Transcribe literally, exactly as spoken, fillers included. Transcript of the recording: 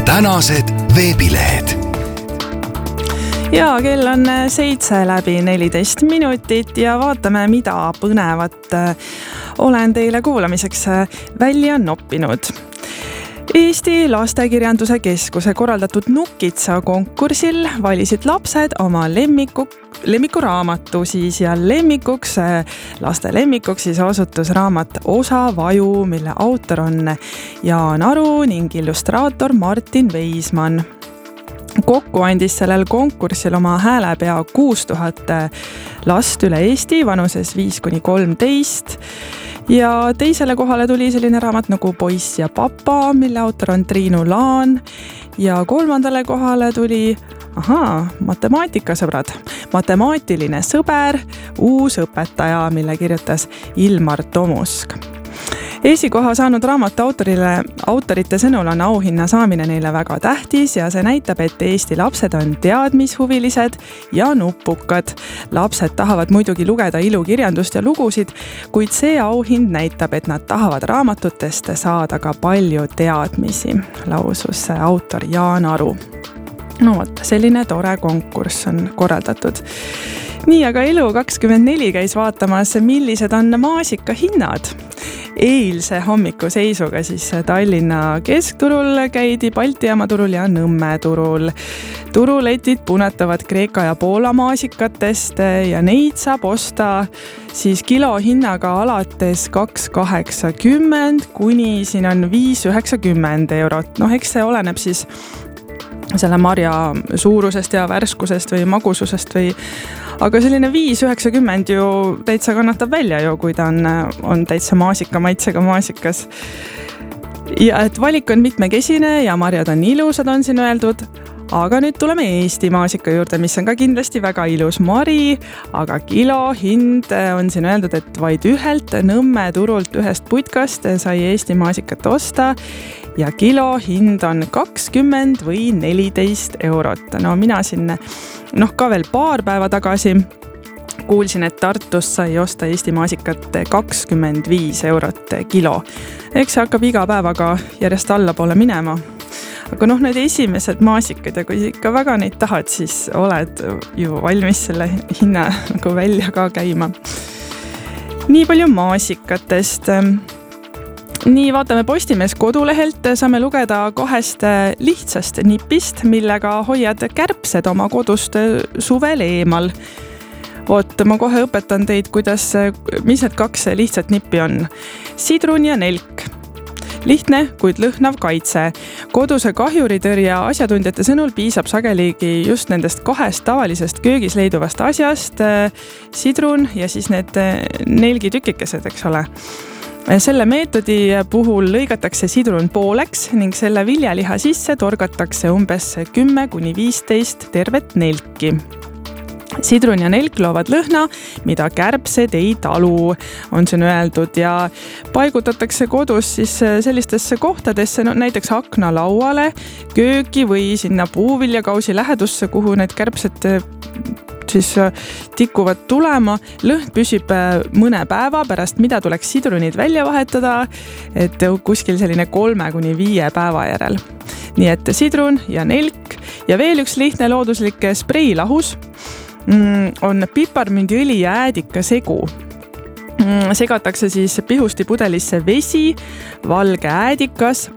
tänased veebilehed. Ja kell on seitse läbi neliteist minutit ja vaatame, mida põnevat olen teile kuulamiseks välja noppinud. Eesti Lastekirjanduse Keskuse korraldatud Nukitsa konkursil valisid lapsed oma lemmiku, lemmikuraamatu siis ja lemmikuks, laste lemmikuks siis osutus raamat Osa vaju, mille autor on Jaan Aru ning illustraator Martin Veisman. Kokku andis sellel konkursil oma hääle pea kuus tuhat last üle Eesti vanuses viis kuni kolmteist. Ja teisele kohale tuli selline raamat nagu Poiss ja papa, mille autor on Triinu Laan. Ja kolmandale kohale tuli ahaa, matemaatikasõbrad, matemaatiline sõber, uus õpetaja, mille kirjutas Ilmar Tomusk. Esikoha saanud raamatu autorile, autorite sõnul on auhinna saamine neile väga tähtis ja see näitab, et Eesti lapsed on teadmishuvilised ja nupukad. Lapsed tahavad muidugi lugeda ilukirjandust ja lugusid, kuid see auhind näitab, et nad tahavad raamatutest saada ka palju teadmisi, lausus autor Jaan Aru. No vot, selline tore konkurss on korraldatud. Nii, aga Elu kakskümmend neli käis vaatamas, millised on maasika hinnad. Eilse hommiku seisuga siis Tallinna keskturul käidi Balti jaama turul ja Nõmme turul. Turuletid punetavad Kreeka ja Poola maasikatest ja neid saab osta siis kilo hinnaga alates kaks kaheksakümmend kuni siin on viis üheksakümmend eurot. No eks see oleneb siis selle marja suurusest ja värskusest või magususest või aga selline viis üheksakümmend ju täitsa kannatab välja ju, kui ta on, on täitsa maasika maitsega maasikas. Ja et valik on mitmekesine ja marjad on ilusad, on siin öeldud. Aga nüüd tuleme Eesti maasika juurde, mis on ka kindlasti väga ilus mari, aga kilo hind on siin öeldud, et vaid ühelt Nõmme turult ühest putkast sai Eesti maasikat osta ja kilo hind on kakskümmend või neliteist eurot. No mina siin noh ka veel paar päeva tagasi kuulsin, et Tartus sai osta Eesti maasikat kakskümmend viis eurot kilo. Eks see hakkab iga päevaga järjest allapoole minema. Aga noh, need esimesed maasikad ja kui ikka väga neid tahad, siis oled ju valmis selle hinna nagu välja ka käima. Nii palju maasikatest. Nii vaatame Postimees kodulehelt, saame lugeda kahest lihtsast nipist, millega hoiad kärbsed oma kodust suvel eemal. Oot, ma kohe õpetan teid, kuidas, mis need kaks lihtsat nippi on. Sidrun ja nelk. Lihtne, kuid lõhnav kaitse. Koduse kahjuritõrja asjatundjate sõnul piisab sageligi just nendest kahest tavalisest köögis leiduvast asjast, sidrun ja siis need nelgi tükikesed, eks ole. Selle meetodi puhul lõigatakse sidrun pooleks ning selle viljaliha sisse torgatakse umbes kümme kuni viisteist tervet nelki. Sidrun ja nelk loovad lõhna, mida kärbsed ei talu, on siin öeldud ja paigutatakse kodus siis sellistesse kohtadesse, no näiteks aknalauale, kööki või sinna puuviljakausi lähedusse, kuhu need kärbsed siis tikuvad tulema. Lõhn püsib mõne päeva pärast, mida tuleks sidrunid välja vahetada, et kuskil selline kolme kuni viie päeva järel. Nii et sidrun ja nelk ja veel üks lihtne looduslik spreilahus on piparmündiõli ja äädika segu. Segatakse siis pihustipudelisse vesi, valge äädikas,